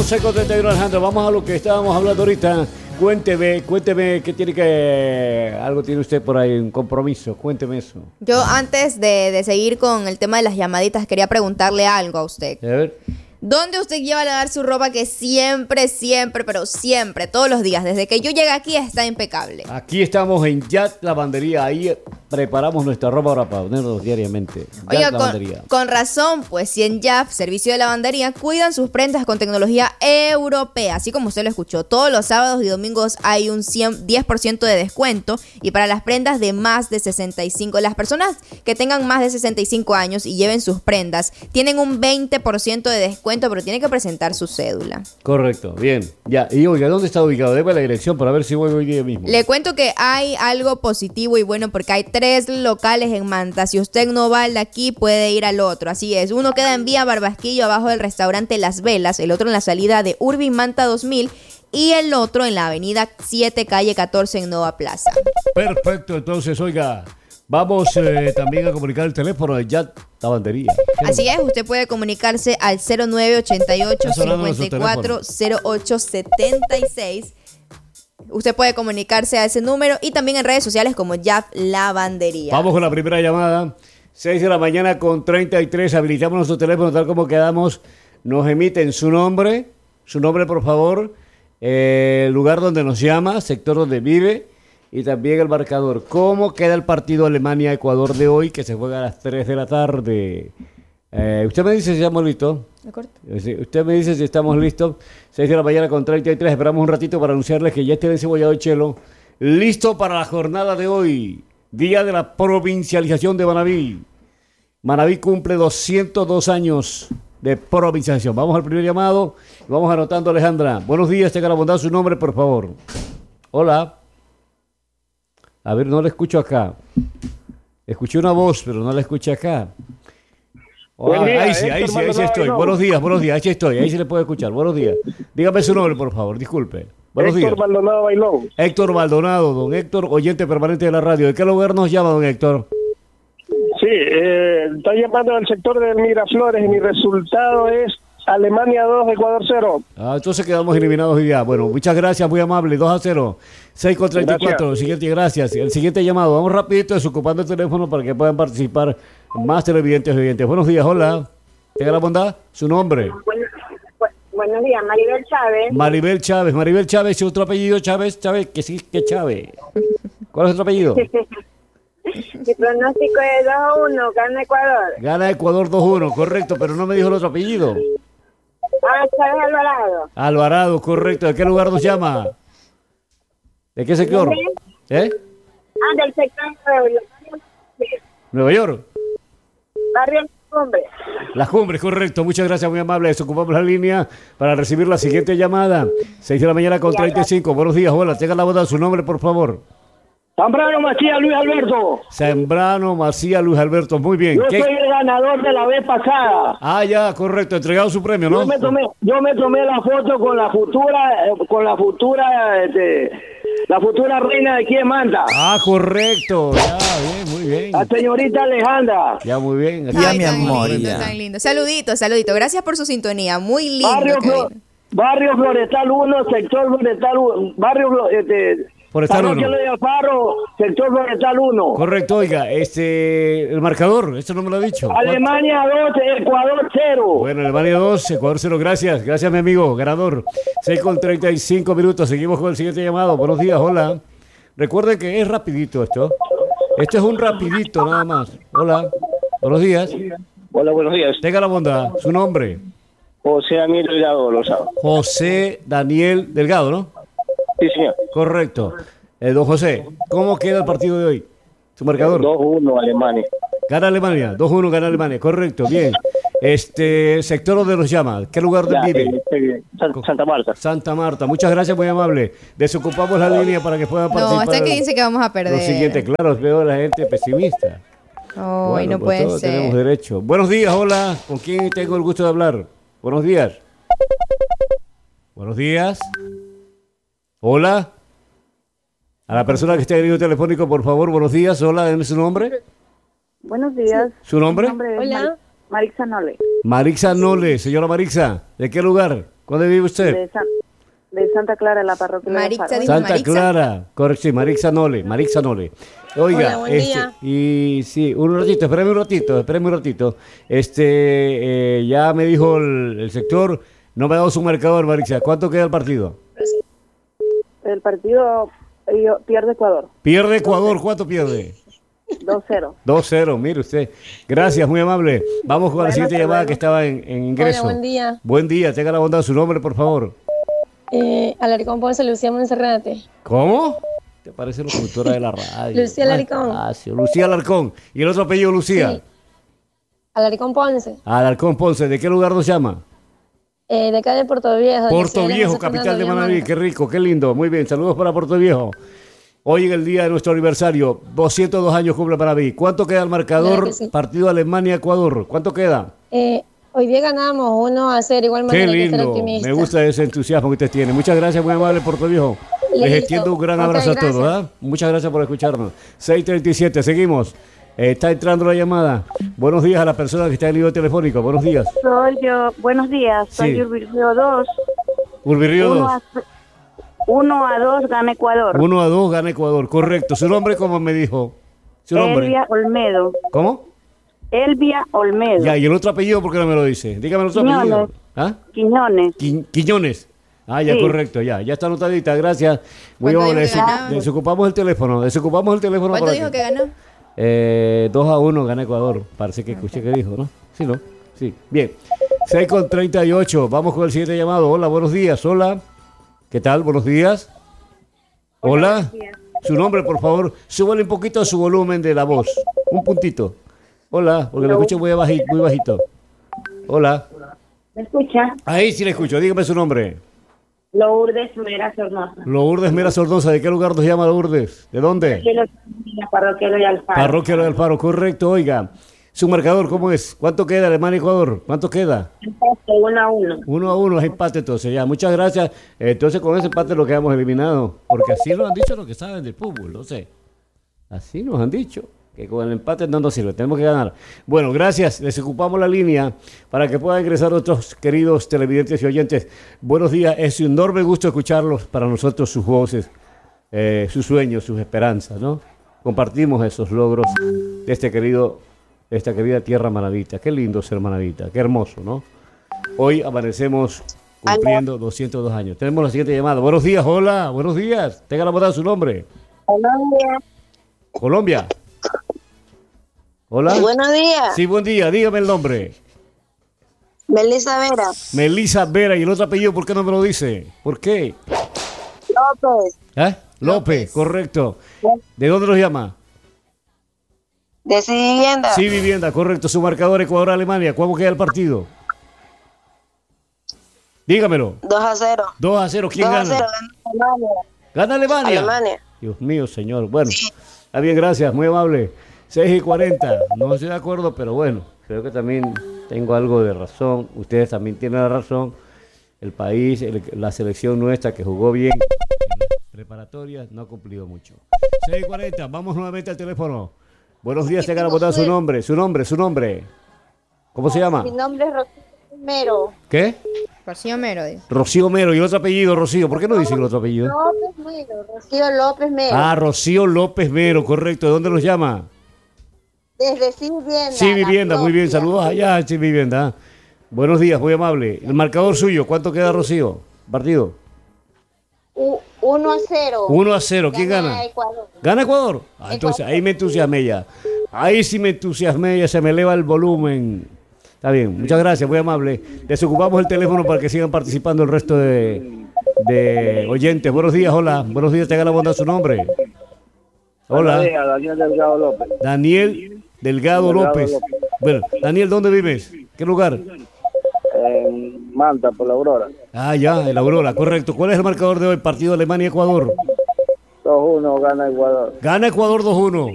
6:31, Alejandro. Vamos a lo que estábamos hablando ahorita. Cuénteme qué tiene que... Algo tiene usted por ahí, un compromiso. Cuénteme eso. Yo antes de seguir con el tema de las llamaditas, quería preguntarle algo a usted. A ver. ¿Dónde usted lleva a lavar su ropa que siempre, pero siempre, todos los días, desde que yo llegue aquí está impecable? Aquí estamos en Yat Lavandería. Ahí preparamos nuestra ropa ahora para ponernos diariamente. Oiga, con razón, pues si en YAF, servicio de lavandería, cuidan sus prendas con tecnología europea, así como usted lo escuchó. Todos los sábados y domingos hay un 10% de descuento, y para las prendas de más de 65, las personas que tengan más de 65 años y lleven sus prendas, tienen un 20% de descuento, pero tiene que presentar su cédula. Correcto, bien. Ya, y oiga, ¿dónde está ubicado? Debe la dirección para ver si voy hoy día mismo. Le cuento que hay algo positivo y bueno, porque hay 3 locales en Manta. Si usted no va al de aquí, puede ir al otro. Así es, uno queda en Vía Barbasquillo, abajo del restaurante Las Velas, el otro en la salida de Urbin Manta 2000 y el otro en la avenida 7, calle 14 en Nova Plaza. Perfecto, entonces, oiga, vamos también a comunicar el teléfono de Yat Lavandería. Así es, usted puede comunicarse al 0988-540876. Usted puede comunicarse a ese número y también en redes sociales como YAF Lavandería. Vamos con la primera llamada. 6 de la mañana con 33. Habilitamos nuestro teléfono tal como quedamos. Nos emiten su nombre por favor, el lugar donde nos llama, sector donde vive y también el marcador. ¿Cómo queda el partido Alemania-Ecuador de hoy que se juega a las 3 de la tarde? Usted me dice si estamos listos. Usted me dice si estamos listos. 6 de la mañana con 33. Esperamos un ratito para anunciarles que ya está el encebollado Chelo listo para la jornada de hoy. Día de la provincialización de Manabí. Manabí cumple 202 años de provincialización. Vamos al primer llamado y vamos anotando, Alejandra. Buenos días, tenga la bondad su nombre, por favor. Hola. A ver, no le escucho acá. Escuché una voz, pero no la escuché acá. Día, ahí sí estoy. Buenos días, ahí sí estoy, ahí se le puede escuchar. Buenos días. Dígame su nombre, por favor, disculpe. Buenos días. Héctor Maldonado Bailón. Héctor Maldonado, don Héctor, oyente permanente de la radio. ¿De qué lugar nos llama, don Héctor? Sí, está llamando del sector de Miraflores y mi resultado es Alemania 2, Ecuador 0. Entonces quedamos eliminados hoy día. Bueno, muchas gracias, muy amable. 2-0. 6:34. Gracias. El siguiente llamado. Vamos rapidito desocupando el teléfono para que puedan participar más televidentes y oyentes. Buenos días, hola. Tenga la bondad, su nombre. Buenos días, Maribel Chávez. Maribel Chávez, ¿y otro apellido? Chávez, que sí, que Chávez. ¿Cuál es otro apellido? Mi pronóstico es 2-1, gana Ecuador. Gana Ecuador 2-1, correcto, pero no me dijo el otro apellido. Chávez Alvarado. Alvarado, correcto. ¿De qué lugar nos llama? ¿De qué sector? Del sector de Nueva York. Barrio Cumbres. Las Cumbres, correcto. Muchas gracias, muy amable. Desocupamos la línea para recibir la siguiente llamada. 6 de la mañana con 35. Buenos días, hola. Tenga la bondad, su nombre, por favor. Zambrano Macías Luis Alberto. Zambrano Macías Luis Alberto, muy bien. Yo soy el ganador de la vez pasada. Ya, correcto. Entregado su premio, ¿no? Yo me tomé la foto con la futura reina de aquí de Manta. Correcto. Ya, bien, muy bien. La señorita Alejandra. Ya, muy bien. Ya, mi amor. Tan lindo. Saludito. Gracias por su sintonía. Muy lindo. Barrio Florestal 1, sector Florestal 1. Forestal 1. de Alfaro, sector Florestal 1. Correcto, oiga, el marcador, esto no me lo ha dicho. Alemania 2, Ecuador 0. Bueno, Alemania 2, Ecuador 0, gracias mi amigo, ganador. 6:35, seguimos con el siguiente llamado. Buenos días, hola. Recuerden que es rapidito esto. Esto es un rapidito nada más. Hola, buenos días. Hola, buenos días. Tenga la bondad, su nombre. José Daniel Delgado, lo sabe. José Daniel Delgado, ¿no? Sí, señor. Correcto. Don José, ¿cómo queda el partido de hoy? Su marcador. 2-1 Alemania. Gana Alemania, 2-1 gana Alemania, correcto, bien. Sector donde nos llama, ¿qué lugar vive? Santa Marta. Santa Marta, muchas gracias, muy amable. Desocupamos la línea para que puedan participar. No, hasta que dice que vamos a perder. Lo siguiente, claro, veo a la gente pesimista. No puede todos ser. Tenemos derecho. Buenos días, hola. ¿Con quién tengo el gusto de hablar? Buenos días. Buenos días. Hola. A la persona que está en el telefónico, por favor, buenos días. Hola, denme su nombre. Buenos días. ¿Su nombre? Hola. Marixa Nole. Marixa Nole, señora Marixa. ¿De qué lugar? ¿Dónde vive usted? De Santa Clara, la parroquia. Marixa, de dijo Santa Marixa. Clara, correcto, sí, Marixa Nole. Oiga, Hola, buen día. y sí, un ratito, espérame un ratito. Ya me dijo el sector, no me ha dado su marcador, Marixa. ¿Cuánto queda el partido? El partido pierde Ecuador. Pierde Ecuador, ¿cuánto pierde? 2-0. 2-0, mire usted. Gracias, muy amable. Vamos con la siguiente llamada que estaba en ingreso. Hola, buen día. Buen día, tenga la bondad, su nombre, por favor. Alarcón Ponce, Lucía Monserrate. ¿Cómo? ¿Te parece locutora de la radio? Lucía Alarcón. Gracias, Lucía Alarcón. ¿Y el otro apellido, Lucía? Sí. Alarcón Ponce. Alarcón Ponce. ¿De qué lugar nos llama? De acá de Puerto Viejo. Puerto Viejo, capital de Manaví. Qué rico, qué lindo. Muy bien, saludos para Puerto Viejo. Hoy en el día de nuestro aniversario, 202 años cumple Manaví. ¿Cuánto queda el marcador? Claro que sí. Partido Alemania-Ecuador. ¿Cuánto queda? Hoy día ganamos 1-0, igual Qué manera que ser lindo. optimista. Me gusta ese entusiasmo que usted tiene. Muchas gracias, muy amable, Puerto Viejo. Les Listo. extiendo un gran Ok, abrazo a gracias. todos. ¿Ah? Muchas gracias por escucharnos. 6:37, seguimos. Está entrando la llamada. Buenos días a la persona que está en el libro telefónico. Buenos días. Soy yo. Buenos días. Soy Sí. Urbilio 2. Urbirío 2. 1-2 gana Ecuador. 1-2 gana Ecuador. Correcto. ¿Su nombre cómo me dijo? ¿Su nombre? Elvia Olmedo. ¿Cómo? Elvia Olmedo. Ya, ¿y el otro apellido por qué no me lo dice? Dígame el otro Quiñones. apellido. ¿Ah? Quiñones. Quiñones. Ah, ya, Sí. correcto, ya está anotadita, gracias. Muy ¿Cuánto amable. dijo que ganaba? Desocupamos el teléfono. ¿Cuánto para dijo que ganó? 2-1 gana Ecuador. Parece que escuché que dijo, ¿no? Sí, ¿no? Sí. Bien. 6:38. Vamos con el siguiente llamado. Hola, buenos días. Hola. ¿Qué tal? Buenos días. Hola. Su nombre, por favor. Súbale un poquito su volumen de la voz. Un puntito. Hola, porque lo escucho muy bajito, muy bajito. Hola. ¿Me escucha? Ahí sí le escucho. Dígame su nombre. Lourdes Mera Sornosa. Lourdes Mera Sordosa. ¿De qué lugar nos llama Lourdes? ¿De dónde? La parroquia de Alfaro. Parroquia del Alfaro, correcto. Oiga, su marcador, ¿cómo es? ¿Cuánto queda Alemania-Ecuador? ¿Cuánto queda? 1-1. 1-1, es empate entonces, ya. Muchas gracias. Entonces con ese empate lo quedamos eliminados. Porque así nos han dicho los que saben del fútbol, no sé. Así nos han dicho. Que con el empate no nos sirve, tenemos que ganar. Bueno, gracias. Les ocupamos la línea para que puedan ingresar otros queridos televidentes y oyentes. Buenos días. Es un enorme gusto escucharlos. Para nosotros sus voces, sus sueños, sus esperanzas, ¿no? Compartimos esos logros de esta querida tierra manavita. Qué lindo ser manavita, qué hermoso, ¿no? Hoy amanecemos cumpliendo 202 años. Tenemos la siguiente llamada. Buenos días, hola, buenos días. Tenga la bondad su nombre. Colombia. Hola. Buenos días, Sí, buen día. Dígame el nombre. Melissa Vera Melissa Vera. ¿Y el otro apellido por qué no me lo dice? ¿Por qué? López, López, correcto. ¿De dónde nos llama? de Vivienda, Sí, vivienda, correcto. Su marcador Ecuador-Alemania. ¿Cómo queda el partido? Dígamelo. 2-0. 2-0. ¿Quién 2-0, gana? Alemania. ¿Gana Alemania? Alemania. Dios mío, señor. Bueno, está bien, gracias. Muy amable. 6:40. No estoy de acuerdo, pero bueno, creo que también tengo algo de razón. Ustedes también tienen la razón. El país, la selección nuestra que jugó bien en las preparatorias no ha cumplido mucho. 6:40. Vamos nuevamente al teléfono. Buenos días, tengan la bondad su nombre. ¿Cómo se llama? Mi nombre es Rocío Mero. ¿Qué? Rocío Mero, dice. Rocío Mero. ¿Y el otro apellido, Rocío? ¿Por qué no dicen el otro apellido? López Mero, Rocío López Mero. Ah, Rocío López Mero, correcto. ¿De dónde nos llama? Desde Sí Vivienda. Sí, vivienda, La muy bien. propia. Saludos allá, sí, vivienda. Buenos días, muy amable. El marcador suyo, ¿cuánto queda, Rocío? Partido. 1-0. 1-0, ¿quién gana? Ecuador. ¿Gana Ecuador? Ah, entonces ahí me entusiasmé ya. Ahí sí me entusiasmé, ya se me eleva el volumen. Está bien, muchas gracias, muy amable. Desocupamos el teléfono para que sigan participando el resto de oyentes. Buenos días, hola. Buenos días, tenga la bondad su nombre. Hola. Daniel Delgado López. Daniel Delgado López. Bueno, Daniel, ¿dónde vives? ¿Qué lugar? En Manta, por la Aurora. Ah, ya, el Aurora, correcto. ¿Cuál es el marcador de hoy? Partido Alemania-Ecuador. 2-1 gana Ecuador. Gana Ecuador 2-1.